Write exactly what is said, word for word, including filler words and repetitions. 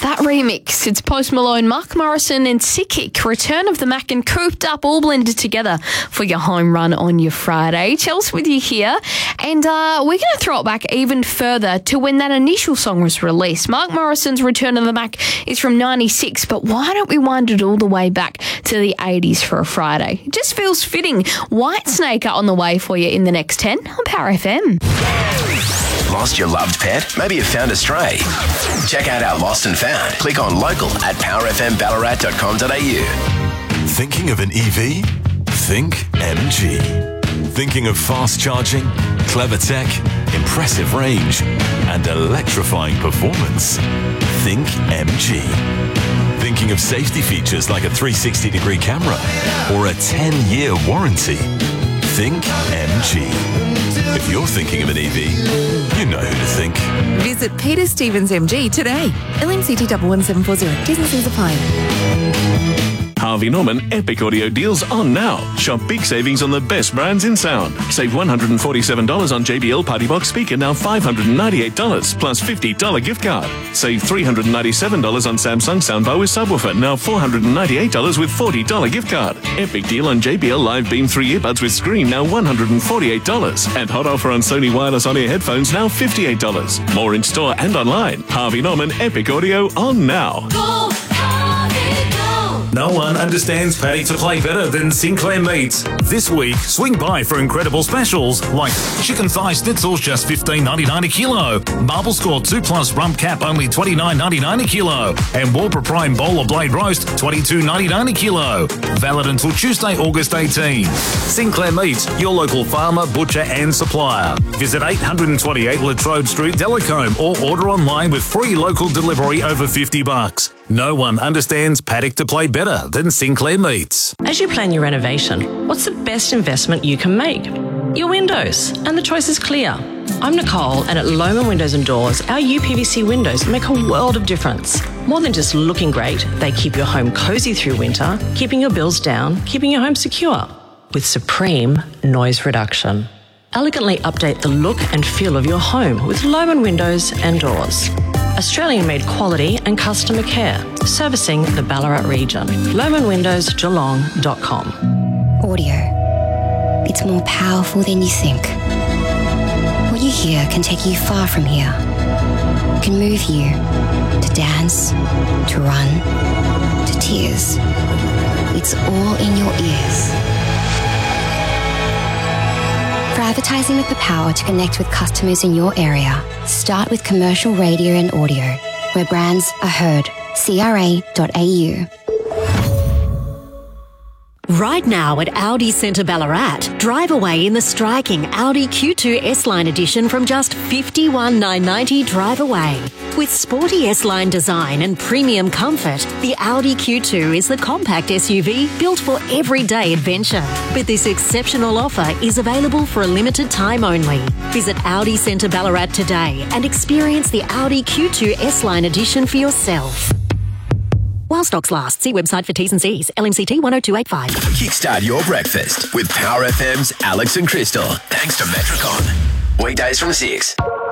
that remix. It's Post Malone, Mark Morrison and Sickick. Return of the Mac and Cooped Up, all blended together for your home run on your Friday. Chelsea with you here. And uh, we're going to throw it back even further to when that initial song was released. Mark Morrison's Return of the Mac is from ninety-six, but why don't we wind it all the way back to the eighties for a Friday? It just feels fitting. Whitesnake are on the way for you in the next ten on Power F M. Lost your loved pet? Maybe you found a stray. Check out our Lost and Found. Click on local at power f m ballarat dot com dot a u. Thinking of an E V? Think M G. Thinking of fast charging, clever tech, impressive range, and electrifying performance? Think M G. Thinking of safety features like a three sixty degree camera or a ten year warranty? Think M G. If you're thinking of an E V, you know who to think. Visit Peter Stevens M G today. L M C T one one seven four zero. T's and C's apply. Harvey Norman Epic Audio deals on now. Shop big savings on the best brands in sound. Save one hundred forty-seven dollars on J B L Party Box speaker, now five hundred ninety-eight dollars plus fifty dollars gift card. Save three hundred ninety-seven dollars on Samsung soundbar with subwoofer, now four hundred ninety-eight dollars with forty dollars gift card. Epic deal on J B L Live Beam three earbuds with screen, now one hundred forty-eight dollars. And hot offer on Sony wireless on-ear headphones, now fifty-eight dollars. More in store and online. Harvey Norman Epic Audio on now. Go, Harvey, go. No one understands paddock to play better than Sinclair Meats. This week, swing by for incredible specials like chicken thigh schnitzels just fifteen ninety-nine a kilo, Marble Score two plus rump cap only twenty-nine ninety-nine a kilo, and Warper Prime Bowler Blade Roast twenty-two ninety-nine a kilo. Valid until Tuesday, August eighteenth. Sinclair Meats, your local farmer, butcher and supplier. Visit eight twenty-eight Latrobe Street, Delacombe, or order online with free local delivery over fifty bucks. No one understands paddock to play better than Sinclair Meats. As you plan your renovation, what's the best investment you can make? Your windows, and the choice is clear. I'm Nicole, and at Lohman Windows and Doors, our U P V C windows make a world of difference. More than just looking great, they keep your home cosy through winter, keeping your bills down, keeping your home secure. With supreme noise reduction. Elegantly update the look and feel of your home with Lohman Windows and Doors. Australian-made quality and customer care, servicing the Ballarat region. lohman windows geelong dot com. Audio. It's more powerful than you think. What you hear can take you far from here. It can move you to dance, to run, to tears. It's all in your ears. For advertising with the power to connect with customers in your area, start with commercial radio and audio, where brands are heard. C R A dot A U. Right now at Audi Centre Ballarat, drive away in the striking Audi Q two S-Line edition from just fifty-one thousand nine hundred ninety dollars drive away. With sporty S-Line design and premium comfort, the Audi Q two is the compact S U V built for everyday adventure. But this exceptional offer is available for a limited time only. Visit Audi Centre Ballarat today and experience the Audi Q two S-Line edition for yourself. While stocks last, see website for T's and C's. L M C T one oh two eight five. Kickstart your breakfast with Power F M's Alex and Crystal. Thanks to Metricon. Weekdays from six.